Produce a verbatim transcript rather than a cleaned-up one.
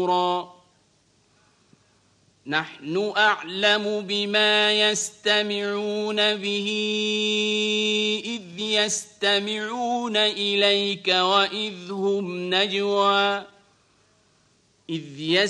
نحن أعلم بما يستمعون به إذ يستمعون إليك وإذ هم نجوى إذ